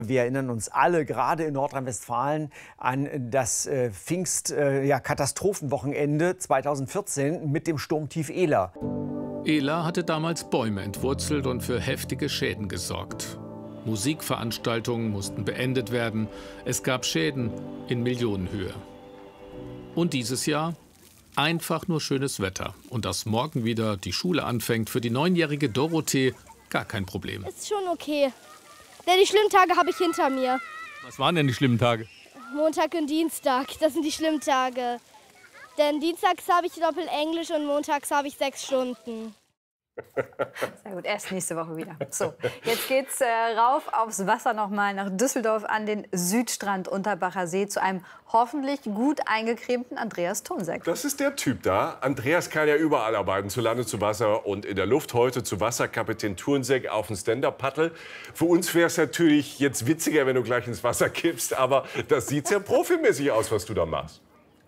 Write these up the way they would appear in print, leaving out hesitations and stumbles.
Wir erinnern uns alle, gerade in Nordrhein-Westfalen, an das Katastrophenwochenende 2014 mit dem Sturmtief Ela. Ela hatte damals Bäume entwurzelt und für heftige Schäden gesorgt. Musikveranstaltungen mussten beendet werden. Es gab Schäden in Millionenhöhe. Und dieses Jahr einfach nur schönes Wetter. Und dass morgen wieder die Schule anfängt, für die 9-jährige Dorothee gar kein Problem. Ist schon okay. Denn die schlimmen Tage habe ich hinter mir. Was waren denn die schlimmen Tage? Montag und Dienstag, das sind die schlimmen Tage. Denn dienstags habe ich Doppel-Englisch und montags habe ich 6 Stunden. Sehr gut, erst nächste Woche wieder. So, jetzt geht's rauf aufs Wasser nochmal nach Düsseldorf an den Südstrand Unterbacher See zu einem hoffentlich gut eingecremten Andreas Thunseck. Das ist der Typ da. Andreas kann ja überall arbeiten, zu Lande, zu Wasser und in der Luft. Heute zu Wasser Kapitän Thunseck auf dem Stand-Up-Paddle. Für uns wäre es natürlich jetzt witziger, wenn du gleich ins Wasser kippst, aber das sieht sehr profimäßig aus, was du da machst.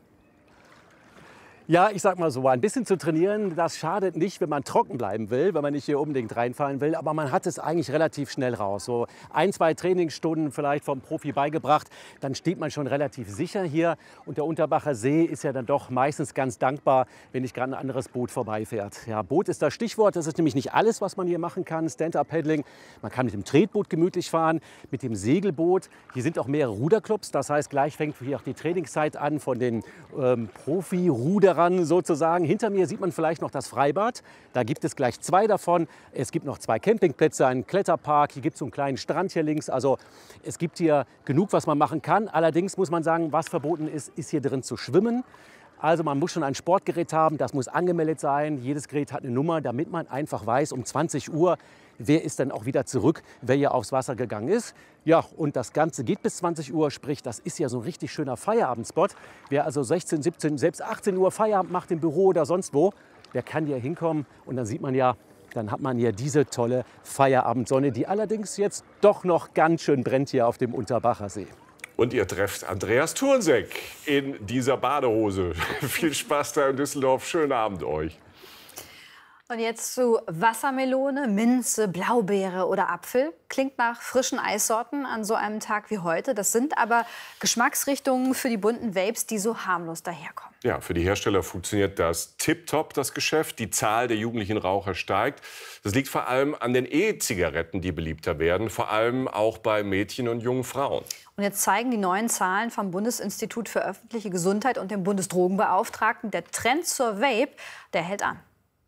Ja, ich sag mal so, ein bisschen zu trainieren, das schadet nicht, wenn man trocken bleiben will, wenn man nicht hier unbedingt reinfallen will. Aber man hat es eigentlich relativ schnell raus. So 1, 2 Trainingsstunden vielleicht vom Profi beigebracht, dann steht man schon relativ sicher hier. Und der Unterbacher See ist ja dann doch meistens ganz dankbar, wenn nicht gerade ein anderes Boot vorbeifährt. Ja, Boot ist das Stichwort. Das ist nämlich nicht alles, was man hier machen kann. Stand-Up-Paddling. Man kann mit dem Tretboot gemütlich fahren, mit dem Segelboot. Hier sind auch mehrere Ruderclubs. Das heißt, gleich fängt hier auch die Trainingszeit an von den Profi-Ruderern sozusagen. Hinter mir sieht man vielleicht noch das Freibad. Da gibt es gleich 2 davon. Es gibt noch 2 Campingplätze, einen Kletterpark. Hier gibt es so einen kleinen Strand hier links. Also es gibt hier genug, was man machen kann. Allerdings muss man sagen, was verboten ist, ist hier drin zu schwimmen. Also man muss schon ein Sportgerät haben, das muss angemeldet sein. Jedes Gerät hat eine Nummer, damit man einfach weiß, um 20 Uhr, wer ist dann auch wieder zurück, wer hier aufs Wasser gegangen ist. Ja, und das Ganze geht bis 20 Uhr, sprich, das ist ja so ein richtig schöner Feierabendspot. Wer also 16, 17, selbst 18 Uhr Feierabend macht im Büro oder sonst wo, der kann hier hinkommen und dann sieht man ja, dann hat man hier diese tolle Feierabendsonne, die allerdings jetzt doch noch ganz schön brennt hier auf dem Unterbacher See. Und ihr trefft Andreas Thunseck in dieser Badehose. Viel Spaß da in Düsseldorf. Schönen Abend euch. Und jetzt zu Wassermelone, Minze, Blaubeere oder Apfel. Klingt nach frischen Eissorten an so einem Tag wie heute. Das sind aber Geschmacksrichtungen für die bunten Vapes, die so harmlos daherkommen. Ja, für die Hersteller funktioniert das tipptopp, das Geschäft. Die Zahl der jugendlichen Raucher steigt. Das liegt vor allem an den E-Zigaretten, die beliebter werden. Vor allem auch bei Mädchen und jungen Frauen. Und jetzt zeigen die neuen Zahlen vom Bundesinstitut für öffentliche Gesundheit und dem Bundesdrogenbeauftragten, der Trend zur Vape, der hält an.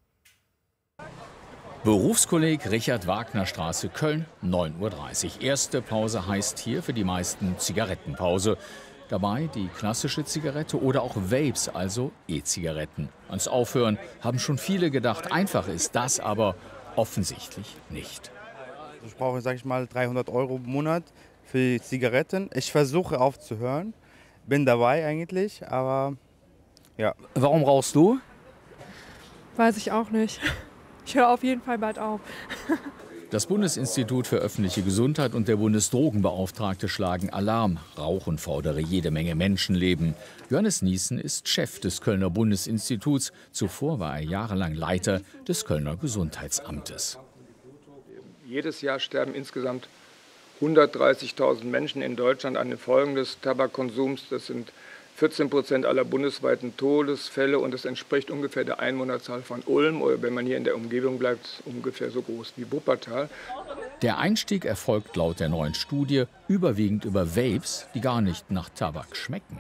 Berufskolleg Richard Wagner Straße, Köln, 9:30 Uhr. Erste Pause heißt hier für die meisten Zigarettenpause. Dabei die klassische Zigarette oder auch Vapes, also E-Zigaretten. Ans Aufhören haben schon viele gedacht. Einfach ist das aber offensichtlich nicht. Ich brauche, sage ich mal, 300 € im Monat für die Zigaretten. Ich versuche aufzuhören, bin dabei eigentlich, aber ja. Warum rauchst du? Weiß ich auch nicht. Ich höre auf jeden Fall bald auf. Das Bundesinstitut für öffentliche Gesundheit und der Bundesdrogenbeauftragte schlagen Alarm. Rauchen fordere jede Menge Menschenleben. Johannes Nießen ist Chef des Kölner Bundesinstituts. Zuvor war er jahrelang Leiter des Kölner Gesundheitsamtes. Jedes Jahr sterben insgesamt 130.000 Menschen in Deutschland an den Folgen des Tabakkonsums. Das sind 14% aller bundesweiten Todesfälle und das entspricht ungefähr der Einwohnerzahl von Ulm oder wenn man hier in der Umgebung bleibt, ungefähr so groß wie Wuppertal. Der Einstieg erfolgt laut der neuen Studie überwiegend über Vapes, die gar nicht nach Tabak schmecken.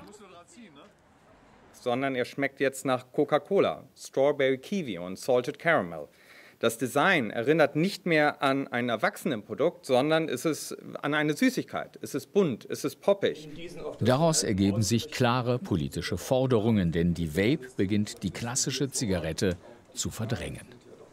Sondern er schmeckt jetzt nach Coca-Cola, Strawberry Kiwi und Salted Caramel. Das Design erinnert nicht mehr an ein Erwachsenenprodukt, sondern es ist an eine Süßigkeit. Es ist bunt, es ist poppig. Daraus ergeben sich klare politische Forderungen, denn die Vape beginnt die klassische Zigarette zu verdrängen.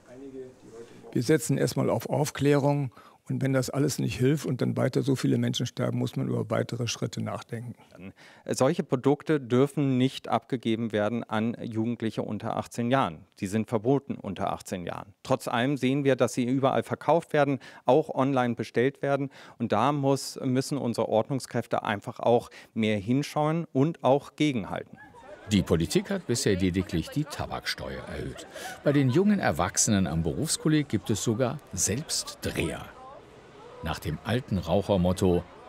Wir setzen erstmal auf Aufklärung. Und wenn das alles nicht hilft und dann weiter so viele Menschen sterben, muss man über weitere Schritte nachdenken. Solche Produkte dürfen nicht abgegeben werden an Jugendliche unter 18 Jahren. Sie sind verboten unter 18 Jahren. Trotz allem sehen wir, dass sie überall verkauft werden, auch online bestellt werden. Und da müssen unsere Ordnungskräfte einfach auch mehr hinschauen und auch gegenhalten. Die Politik hat bisher lediglich die Tabaksteuer erhöht. Bei den jungen Erwachsenen am Berufskolleg gibt es sogar Selbstdreher. Nach dem alten Rauchermotto